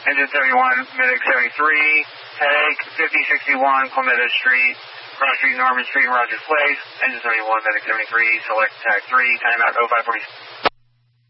Engine 71, Medic 73, headache 5061 Clementa Street, Cross Street, Norman Street, Rogers Place. Engine 71, Medic 73, select tag 3, timeout 0540.